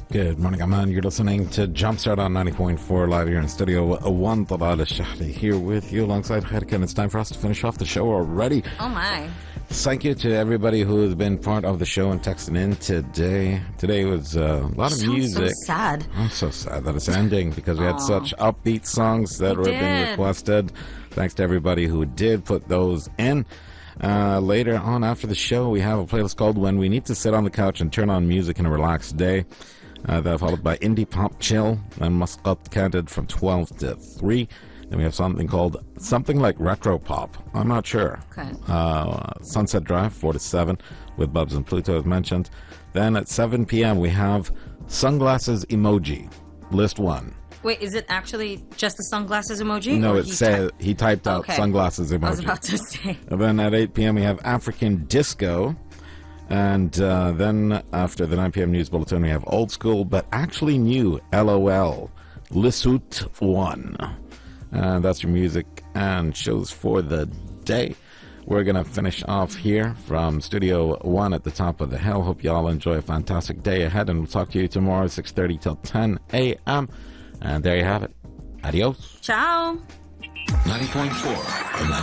Good morning, Aman. You're listening to Jumpstart on 90.4 live here in Studio 1. Talal Al-Shahri here with you alongside Khairka, and it's time for us to finish off the show already. Oh my. Thank you to everybody who has been part of the show and texting in today. Today was a lot of music. So sad. I'm so sad that it's ending because we had such upbeat songs that were being requested. Thanks to everybody who did put those in. Later on after the show, we have a playlist called When We Need to Sit on the Couch and Turn on Music in a Relaxed Day. That followed by Indie Pop Chill and Muscat Candid from 12 to 3. Then we have something called something like Retro Pop. I'm not sure. Okay. Sunset Drive 4 to 7 with Bubs and Pluto as mentioned. Then at 7 p.m. we have Sunglasses Emoji, list 1. Wait, is it actually just the sunglasses emoji? No, it said he typed out Sunglasses Emoji. I was about to say. And then at 8 p.m. we have African Disco. And then after the 9 p.m. news bulletin, we have Old School, but actually new, LOL, Lisut 1. And that's your music and shows for the day. We're going to finish off here from Studio 1 at the top of the hill. Hope you all enjoy a fantastic day ahead, and we'll talk to you tomorrow 6:30 till 10 a.m. And there you have it. Adios. Ciao. 90.4.